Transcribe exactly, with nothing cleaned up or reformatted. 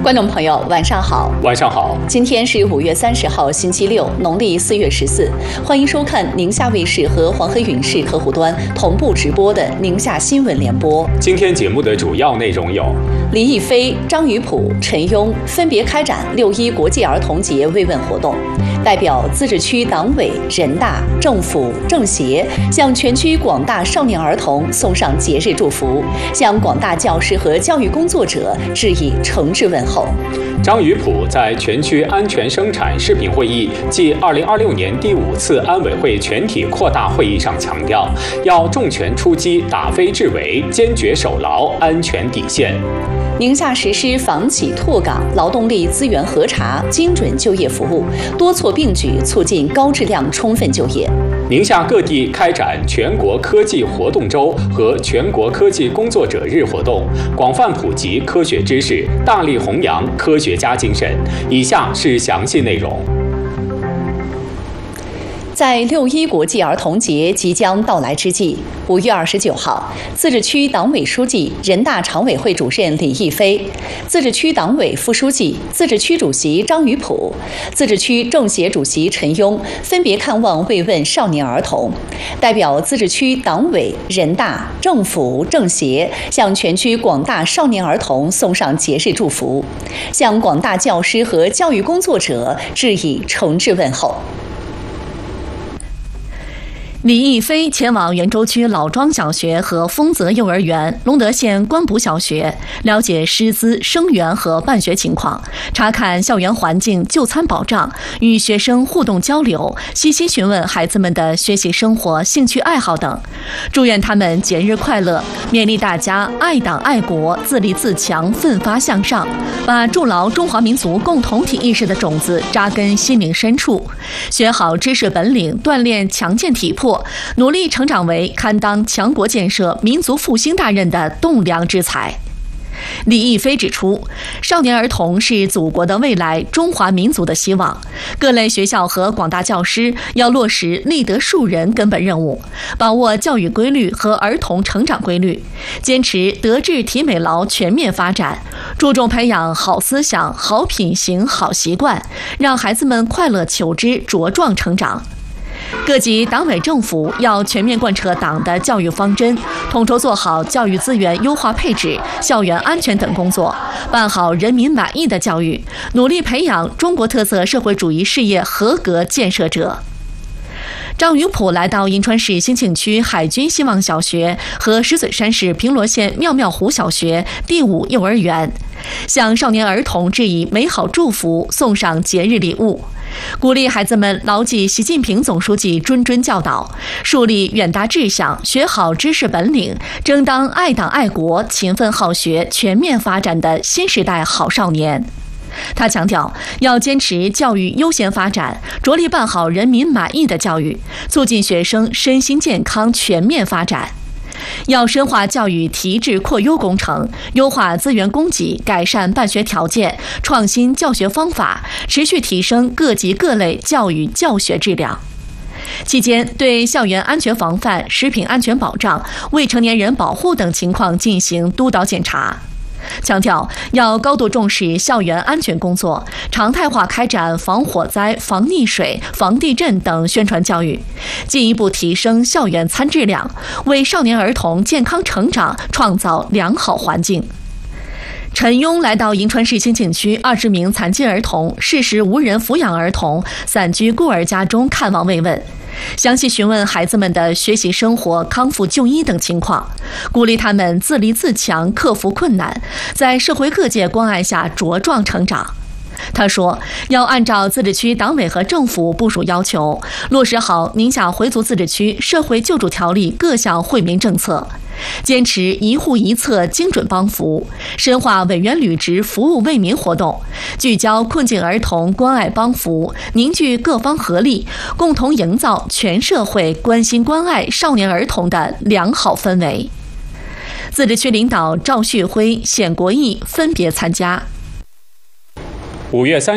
观众朋友，晚上好。 晚上好。 今天是五月三十号，星期六，农历四月十四。欢迎收看宁夏卫视和黄河影视客户端同步直播的宁夏新闻联播。 今天节目的主要内容有： 李亦菲、张雨绮、陈庸分别开展六一国际儿童节慰问活动，代表自治区党委、人大、政府、政协向全区广大少年儿童送上节日祝福，向广大教师和教育工作者致以诚挚问候。 张雨绮在全区安全生产视频会议暨二零二六年第五次安委会全体扩大会议上强调，要重拳出击，打非治围，坚决守牢安全底线。 宁夏实施房企拓岗、劳动力资源核查、精准就业服务，多措并举，促进高质量充分就业。 宁夏各地开展全国科技活动周和全国科技工作者日活动，广泛普及科学知识，大力弘扬科学家精神。以下是详细内容。 在六一国际儿童节即将到来之际，五月二十九号，自治区党委书记、人大常委会主任李亦菲，自治区党委副书记、自治区主席张雨绮，自治区政协主席陈庸分别看望慰问少年儿童，代表自治区党委、人大、政府、政协向全区广大少年儿童送上节日祝福，向广大教师和教育工作者致以诚挚问候。 李亦菲前往袁州区老庄小学和丰泽幼儿园、隆德县官埔小学，了解师资、生源和办学情况，查看校园环境、就餐保障，与学生互动交流，细心询问孩子们的学习生活、兴趣爱好等，祝愿他们节日快乐，勉励大家爱党爱国、自立自强、奋发向上，把筑牢中华民族共同体意识的种子扎根心灵深处，学好知识本领，锻炼强健体魄，努力成长为堪当强国建设、民族复兴大任的栋梁之才。李亦菲指出，少年儿童是祖国的未来，中华民族的希望。各类学校和广大教师要落实立德树人根本任务，把握教育规律和儿童成长规律，坚持德智体美劳全面发展，注重培养好思想、好品行、好习惯，让孩子们快乐求知、茁壮成长。各级党委政府要全面贯彻党的教育方针，统筹做好教育资源优化配置、校园安全等工作，办好人民满意的教育，努力培养中国特色社会主义事业合格建设者。张雨绮来到银川市兴庆区海军希望小学和石嘴山市平罗县妙妙湖小学第五幼儿园，向少年儿童致以美好祝福，送上节日礼物，鼓励孩子们牢记习近平总书记谆谆教导，树立远大志向，学好知识本领，争当爱党爱国、勤奋好学、全面发展的新时代好少年。他强调，要坚持教育优先发展，着力办好人民满意的教育，促进学生身心健康全面发展。要深化教育提质扩优工程，优化资源供给，改善办学条件，创新教学方法，持续提升各级各类教育教学质量。期间，对校园安全防范、食品安全保障、未成年人保护等情况进行督导检查，强调要高度重视校园安全工作，常态化开展防火灾、防溺水、防地震等宣传教育，进一步提升校园餐质量，为少年儿童健康成长创造良好环境。陈庸来到银川市兴庆区二十名残疾儿童、适时无人抚养儿童散居孤儿家中看望慰问，详细询问孩子们的学习生活、康复就医等情况，鼓励他们自立自强，克服困难，在社会各界关爱下茁壮成长。他说，要按照自治区党委和政府部署要求，落实好宁夏回族自治区社会救助条例各项惠民政策，坚持一户一策精准帮扶，深化委员履职服务为民活动，聚焦困境儿童关爱帮扶，凝聚各方合力，共同营造全社会关心关爱少年儿童的良好氛围。自治区领导赵旭辉、冼国义分别参加。 五月三